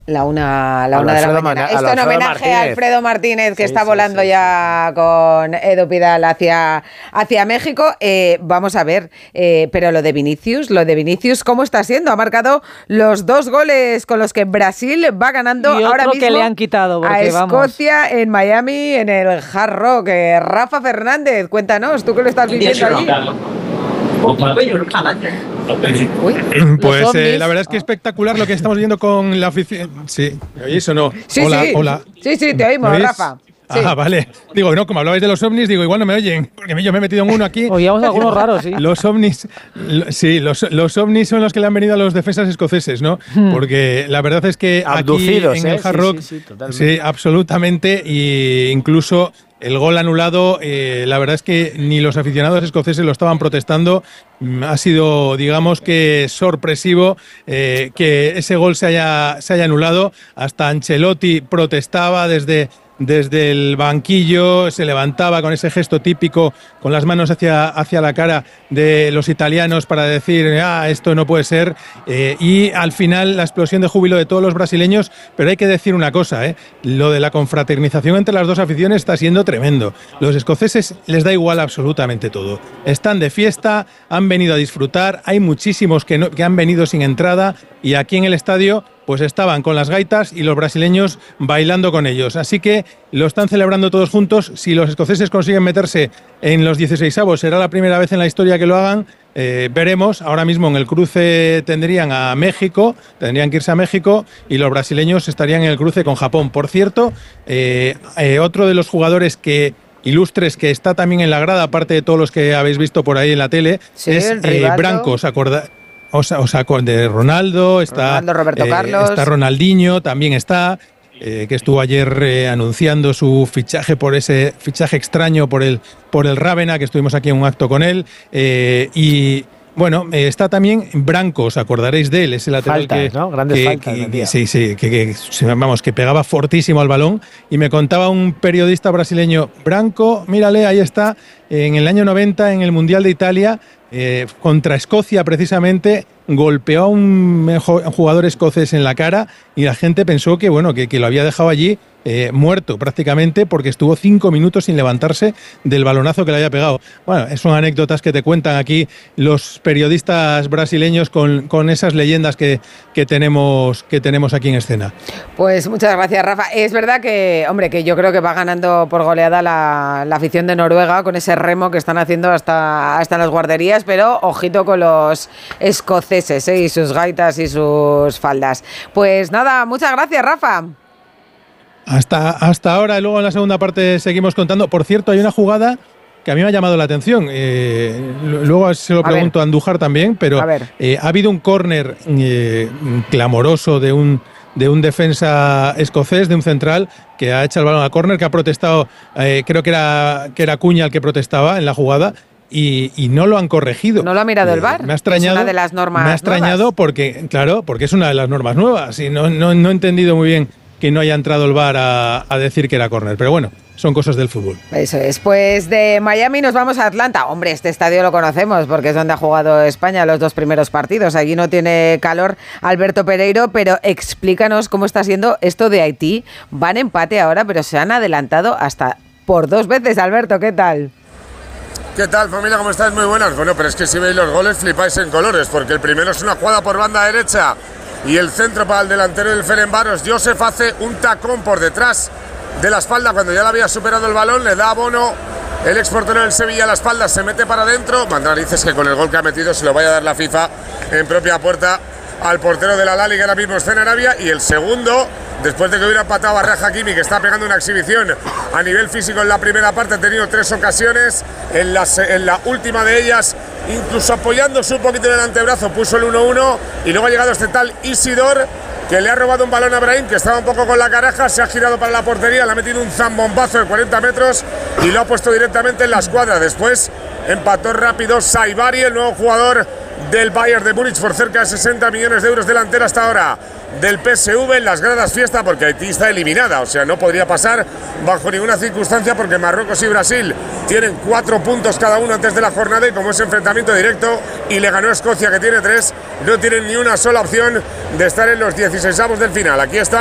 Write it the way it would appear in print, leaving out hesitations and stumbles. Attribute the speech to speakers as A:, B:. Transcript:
A: La una de la mañana. Esto en homenaje a Alfredo Martínez, que está volando ya con Edu Pidal hacia México. Vamos a ver, pero lo de Vinicius, ¿cómo está siendo? Ha marcado los 2 goles con los que Brasil va ganando
B: y
A: ahora
B: otro
A: mismo
B: que le han quitado,
A: a Escocia en Miami, en el Hard Rock. Rafa Fernández, cuéntanos, tú que lo estás viviendo allí.
C: Pues la verdad es que espectacular lo que estamos viendo con la afición. Sí, ¿me oís o no?
A: Sí,
C: hola.
A: Sí, te oímos, Rafa. Sí.
C: Vale. Digo, no, como hablabais de los ovnis, digo, igual no me oyen, porque yo me he metido en uno aquí.
B: Oíamos algunos raros, sí.
C: Los ovnis, los ovnis son los que le han venido a los defensas escoceses, ¿no? Porque la verdad es que
D: abducidos,
C: aquí en el Hard Rock, sí, absolutamente, y incluso el gol anulado, la verdad es que ni los aficionados escoceses lo estaban protestando. Ha sido, digamos que sorpresivo que ese gol se haya anulado. Hasta Ancelotti protestaba desde el banquillo, se levantaba con ese gesto típico, con las manos hacia la cara de los italianos para decir, esto no puede ser, y al final la explosión de júbilo de todos los brasileños. Pero hay que decir una cosa, lo de la confraternización entre las dos aficiones está siendo tremendo. Los escoceses les da igual absolutamente todo. Están de fiesta, han venido a disfrutar, hay muchísimos que han venido sin entrada, y aquí en el estadio pues estaban con las gaitas y los brasileños bailando con ellos. Así que lo están celebrando todos juntos. Si los escoceses consiguen meterse en los 16avos, será la primera vez en la historia que lo hagan. Veremos. Ahora mismo en el cruce tendrían que irse a México, y los brasileños estarían en el cruce con Japón. Por cierto, otro de los jugadores ilustres que está también en la grada, aparte de todos los que habéis visto por ahí en la tele, sí, es Branco. ¿Os acordáis? De Ronaldo, está
A: Roberto Carlos,
C: está Ronaldinho, también está, que estuvo ayer anunciando su fichaje por ese fichaje extraño por el Ravenna, que estuvimos aquí en un acto con él, y bueno, está también Branco, os acordaréis de él, ese lateral
D: grandes faltas.
C: Que pegaba fortísimo al balón, y me contaba un periodista brasileño, Branco, mírale, ahí está, en el año 90 en el Mundial de Italia, contra Escocia precisamente, golpeó a un jugador escocés en la cara, y la gente pensó que lo había dejado allí muerto prácticamente, porque estuvo 5 minutos sin levantarse del balonazo que le había pegado. Bueno, son anécdotas que te cuentan aquí los periodistas brasileños con esas leyendas que tenemos aquí en escena.
A: Pues muchas gracias, Rafa. Es verdad que, que yo creo que va ganando por goleada la afición de Noruega con ese remo que están haciendo hasta en las guarderías, pero ojito con los escoceses, y sus gaitas y sus faldas. Pues nada, muchas gracias, Rafa.
C: Hasta ahora, y luego en la segunda parte seguimos contando. Por cierto, hay una jugada que a mí me ha llamado la atención. Luego se lo pregunto a Andújar también, pero ha habido un córner clamoroso de un defensa escocés, de un central, que ha echado el balón a córner, que ha protestado, creo que era Cuña el que protestaba en la jugada, y no lo han corregido.
A: ¿No lo ha mirado el VAR?
C: Me ha extrañado.
A: Es una de las normas.
C: Me ha extrañado porque es una de las normas nuevas, y no he entendido muy bien que no haya entrado el VAR a decir que era córner, pero bueno, son cosas del fútbol.
A: Eso es. Pues de Miami nos vamos a Atlanta. Hombre, este estadio lo conocemos porque es donde ha jugado España los 2 primeros partidos. Allí no tiene calor Alberto Pereiro, pero explícanos cómo está siendo esto de Haití. Van empate ahora, pero se han adelantado hasta por 2 veces. Alberto, ¿qué tal?
E: ¿Qué tal, familia? ¿Cómo estáis? Muy buenas. Bueno, pero es que si veis los goles flipáis en colores, porque el primero es una jugada por banda derecha y el centro para el delantero del Ferencváros. Joseph hace un tacón por detrás de la espalda cuando ya le había superado el balón, le da a Bono, el exportero del Sevilla, a la espalda, se mete para adentro. Mandarices que con el gol que ha metido se lo vaya a dar la FIFA en propia puerta al portero de la Lali, que ahora mismo está en Arabia. Y el segundo, después de que hubiera empatado a Raja Hakimi, que está pegando una exhibición a nivel físico en la primera parte, ha tenido 3 ocasiones, en la última de ellas, incluso apoyándose un poquito en el antebrazo, puso el 1-1, y luego ha llegado este tal Isidor, que le ha robado un balón a Brahim, que estaba un poco con la caraja, se ha girado para la portería, le ha metido un zambombazo de 40 metros y lo ha puesto directamente en la escuadra. Después empató rápido Saibari, el nuevo jugador del Bayern de Múnich por cerca de 60 millones de euros, delantera hasta ahora del PSV. En las gradas fiesta porque Haití está eliminada, o sea, no podría pasar bajo ninguna circunstancia porque Marruecos y Brasil tienen 4 puntos cada uno antes de la jornada y como es enfrentamiento directo y le ganó Escocia que tiene 3, no tienen ni una sola opción de estar en los 16avos del final. Aquí está